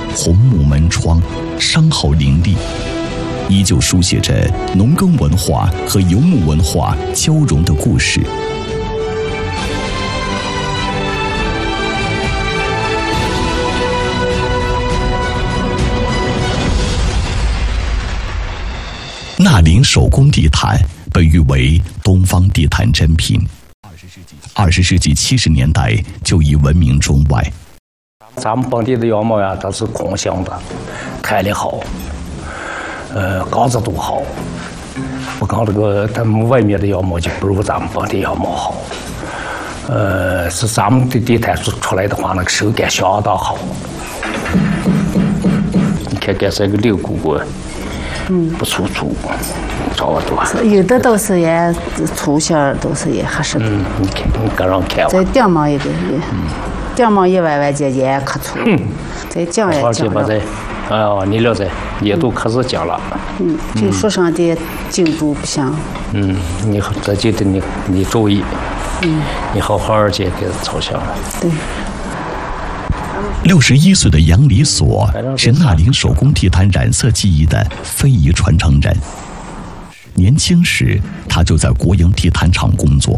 红木门窗，商号林立，依旧书写着农耕文化和游牧文化交融的故事。纳林手工地毯被誉为东方地毯珍品，20世纪70年代就已闻名中外。 咱们本地的羊毛呀，它是空心的，弹力好，钢子度好。不刚这个他们外面的羊毛就不如咱们本地羊毛好。是咱们的地毯出来的话，那个手感相当好。你看看这个六股骨。不粗，差不多。 有的都是也粗些，都是也合适的。 你看，你个人看吧。 这顶毛一个，顶毛一弯尖也可粗。这浆也浆了。 你了解，也都可是浆了。 就树上的筋度不行。 你这就得你注意。你好好的给操心。 对。 61岁的杨礼所是纳林手工地毯染色技艺的非遗传承人。年轻时，他就在国营地毯厂工作。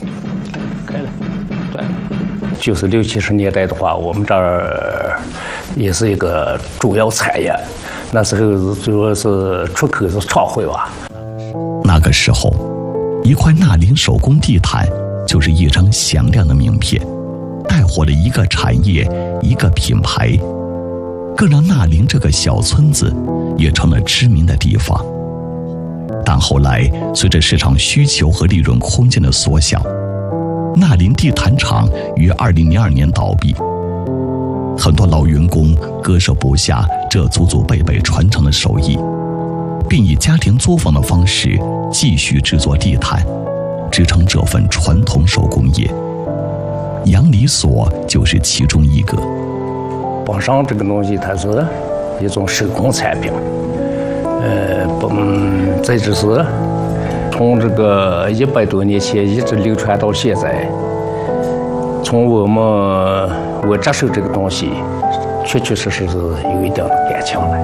对，就是60、70年代的话，我们这儿也是一个主要产业。那时候主要是出口是厂会吧。 那个时候，一块纳林手工地毯就是一张响亮的名片。带火了一个产业，一个品牌，更让纳林这个小村子也成了知名的地方。但后来，随着市场需求和利润空间的缩小，纳林地毯厂于2002年倒闭。很多老员工割舍不下这祖祖辈辈传承的手艺，并以家庭作坊的方式继续制作地毯，支撑这份传统手工业。杨礼所就是其中一个。 本身这个东西它是一种手工产品，这就是从这个100多年前一直流传到现在。从我接受这个东西，确实是有一点感情来。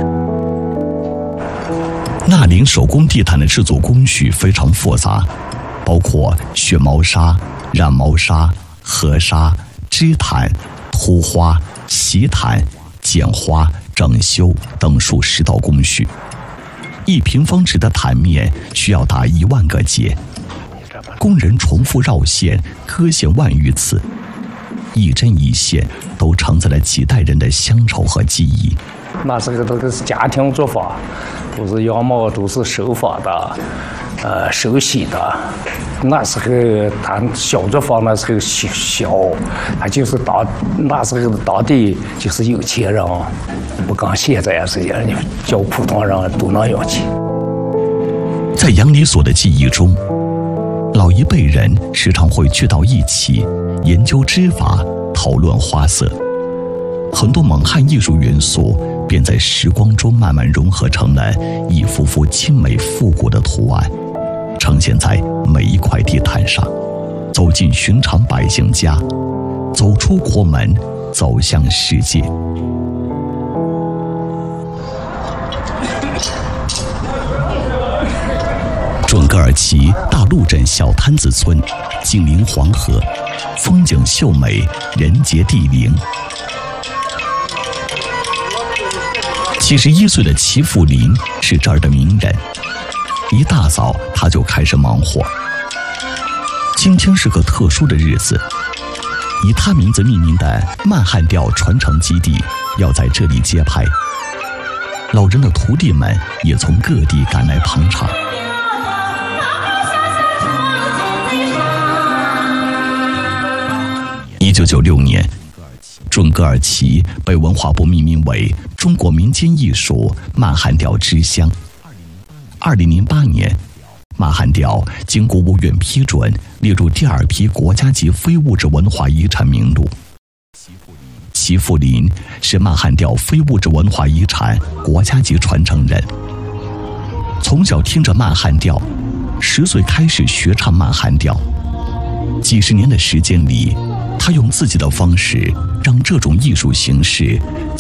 纳林手工地毯的制作工序非常复杂，包括选毛纱、染毛纱、合纱、织毯、涂花、洗毯、剪花、整修等数10道工序。1平方尺的毯面需要打1万个结，工人重复绕线、割线万余次，一针一线都承载了几代人的乡愁和记忆。 那这个都是家庭作坊，都是羊毛都是手纺的，手洗的。那时候他小作坊那时候小，他就是那时候的当地就是有钱人，不跟现在这样，叫普通人都能有钱。 在杨礼所的记忆中，老一辈人时常会聚到一起研究织法，讨论花色。很多蒙汉艺术元素便在时光中慢慢融合成了一幅幅精美复古的图案，呈现在每一块地毯上，走进寻常百姓家，走出国门，走向世界。准噶尔旗大路镇小滩子村，紧邻黄河，风景秀美，人杰地灵。71岁的齐富林是这儿的名人。一大早他就开始忙活。今天是个特殊的日子，以他名字命名的曼汉调传承基地要在这里揭牌。老人的徒弟们也从各地赶来捧场。1996年，准噶尔旗被文化部命名为中国民间艺术曼汉调之乡。2008年，曼汉调经国务院批准列入第2批国家级非物质文化遗产名录。齐富林是曼汉调非物质文化遗产国家级传承人。从小听着曼汉调，10岁开始学唱曼汉调。几十年的时间里，他用自己的方式让这种艺术形式